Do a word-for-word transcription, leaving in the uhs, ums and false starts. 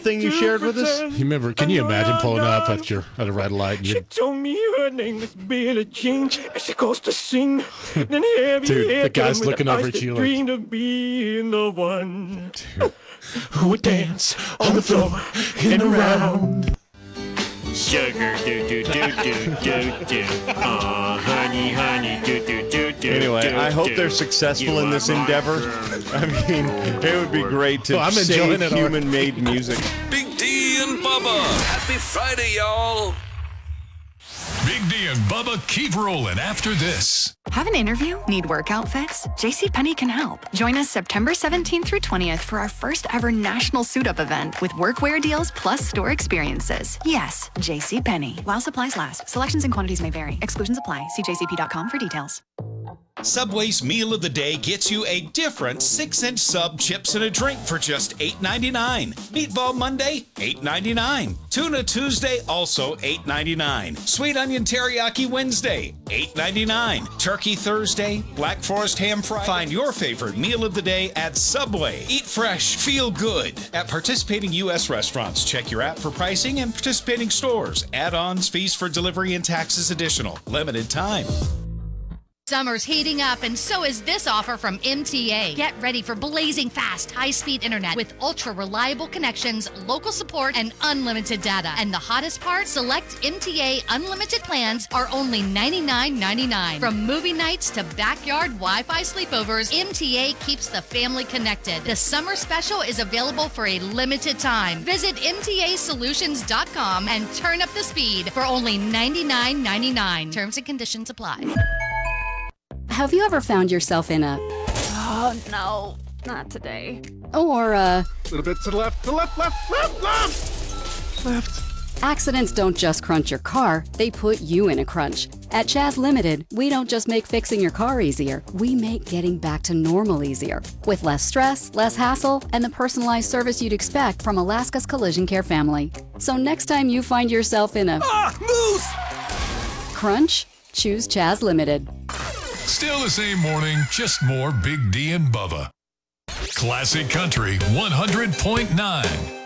thing you shared with us? You remember, can you imagine pulling up at your at a red light? And She you, told me her name is Billie Jean, and she goes to sing. Then heavy Dude, hair the guy's came with looking the over eyes at that you like- dreamed of being the one dude, who would dance on the floor and around. Sugar, do do do do do do. Oh, honey, honey, do do do do. Anyway, do, I hope do. they're successful You in are this my endeavor. girl. I mean, it would be great to Well, I'm enjoying save it already. human-made music. Big D and Bubba. Happy Friday, y'all. Big D and Bubba keep rolling after this. Have an interview? Need work outfits? JCPenney can help. Join us September seventeenth through twentieth for our first ever national suit-up event with workwear deals plus store experiences. Yes, JCPenney. While supplies last, selections and quantities may vary. Exclusions apply. See j c p dot com for details. Subway's Meal of the Day gets you a different six-inch sub, chips, and a drink for just eight ninety-nine. Meatball Monday, eight ninety-nine. Tuna Tuesday, also eight ninety-nine. Sweet Onion Teriyaki Wednesday, eight ninety-nine. Turkey Thursday, Black Forest Ham Fry. Find your favorite Meal of the Day at Subway. Eat fresh, feel good. At participating U S restaurants, check your app for pricing and participating stores. Add-ons, fees for delivery, and taxes additional. Limited time. Summer's heating up, and so is this offer from M T A. Get ready for blazing fast, high-speed internet with ultra-reliable connections, local support, and unlimited data. And the hottest part, select M T A unlimited plans are only ninety-nine ninety-nine. From movie nights to backyard Wi-Fi sleepovers, M T A keeps the family connected. The summer special is available for a limited time. Visit M T A solutions dot com and turn up the speed for only ninety-nine ninety-nine. Terms and conditions apply. Have you ever found yourself in a... Oh, no. Not today. Or a... little bit to the left, to the left, left, left, left, left. Accidents don't just crunch your car, they put you in a crunch. At Chaz Limited, we don't just make fixing your car easier, we make getting back to normal easier. With less stress, less hassle, and the personalized service you'd expect from Alaska's Collision Care family. So next time you find yourself in a... Ah, moose! crunch, choose Chaz Limited. Still the same morning, just more Big D and Bubba. Classic Country one hundred point nine.